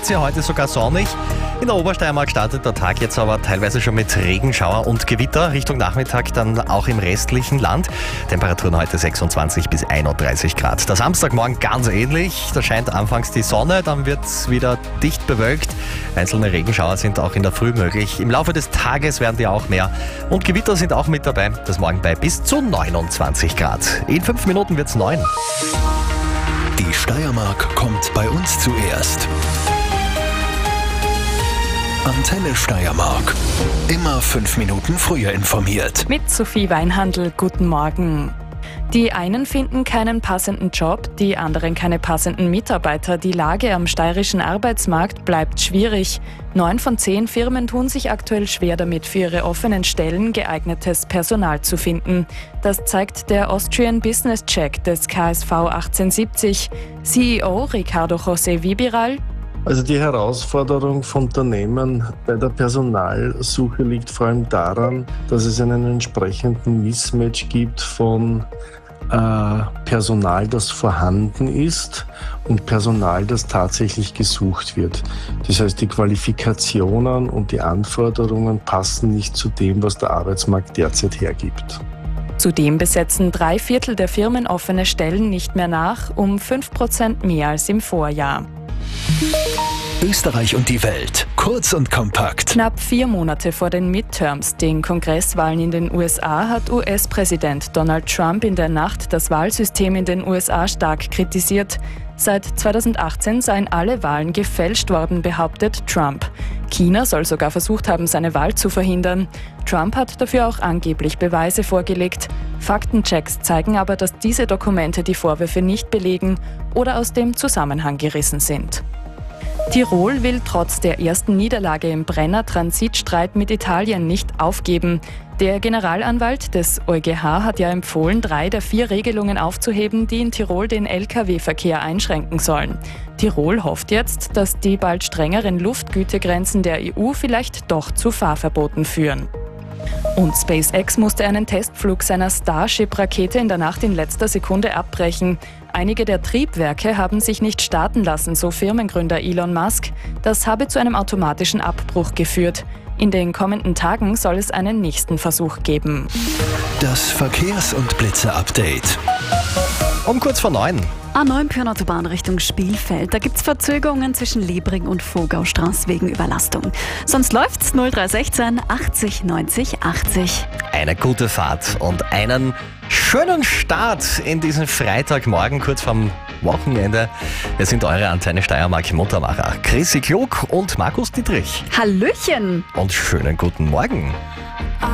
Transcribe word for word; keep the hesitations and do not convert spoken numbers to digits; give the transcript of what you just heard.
es ja heute sogar sonnig. In der Obersteiermark startet der Tag jetzt aber teilweise schon mit Regenschauer und Gewitter. Richtung Nachmittag dann auch im restlichen Land. Temperaturen heute sechsundzwanzig bis einunddreißig Grad. Der Samstagmorgen ganz ähnlich. Da scheint anfangs die Sonne, dann wird es wieder dicht bewölkt. Einzelne Regenschauer sind auch in der Früh möglich. Im Laufe des Tages werden die auch mehr. Und Gewitter sind auch mit dabei. Das Morgen bei bis zu neunundzwanzig Grad. In fünf Minuten wird es neun. Die Steiermark kommt bei uns zuerst. Antenne Steiermark. Immer fünf Minuten früher informiert. Mit Sophie Weinhandl, guten Morgen. Die einen finden keinen passenden Job, die anderen keine passenden Mitarbeiter. Die Lage am steirischen Arbeitsmarkt bleibt schwierig. Neun von zehn Firmen tun sich aktuell schwer damit, für ihre offenen Stellen geeignetes Personal zu finden. Das zeigt der Austrian Business Check des K S V achtzehnhundertsiebzig. C E O Ricardo José Vibiral: Also die Herausforderung von Unternehmen bei der Personalsuche liegt vor allem daran, dass es einen entsprechenden Mismatch gibt von äh, Personal, das vorhanden ist, und Personal, das tatsächlich gesucht wird. Das heißt, die Qualifikationen und die Anforderungen passen nicht zu dem, was der Arbeitsmarkt derzeit hergibt. Zudem besetzen drei Viertel der Firmen offene Stellen nicht mehr nach, um fünf Prozent mehr als im Vorjahr. Österreich und die Welt. Kurz und kompakt. Knapp vier Monate vor den Midterms, den Kongresswahlen in den U S A, hat U S-Präsident Donald Trump in der Nacht das Wahlsystem in den U S A stark kritisiert. Seit zweitausendachtzehn seien alle Wahlen gefälscht worden, behauptet Trump. China soll sogar versucht haben, seine Wahl zu verhindern. Trump hat dafür auch angeblich Beweise vorgelegt. Faktenchecks zeigen aber, dass diese Dokumente die Vorwürfe nicht belegen oder aus dem Zusammenhang gerissen sind. Tirol will trotz der ersten Niederlage im Brenner-Transitstreit mit Italien nicht aufgeben. Der Generalanwalt des O E G H hat ja empfohlen, drei der vier Regelungen aufzuheben, die in Tirol den L K W-Verkehr einschränken sollen. Tirol hofft jetzt, dass die bald strengeren Luftgütegrenzen der E U vielleicht doch zu Fahrverboten führen. Und SpaceX musste einen Testflug seiner Starship-Rakete in der Nacht in letzter Sekunde abbrechen. Einige der Triebwerke haben sich nicht starten lassen, so Firmengründer Elon Musk. Das habe zu einem automatischen Abbruch geführt. In den kommenden Tagen soll es einen nächsten Versuch geben. Das Verkehrs- und Blitze-Update. Um kurz vor neun. A neun Pyrenautobahn Richtung Spielfeld. Da gibt's Verzögerungen zwischen Lebring und Vogaustraße wegen Überlastung. Sonst läuft's null drei sechzehn achtzig neunzig achtzig. Eine gute Fahrt und einen schönen Start in diesen Freitagmorgen kurz vorm Wochenende. Wir sind eure Antenne Steiermark Muttermacher. Chrissy Klug und Markus Dietrich. Hallöchen! Und schönen guten Morgen.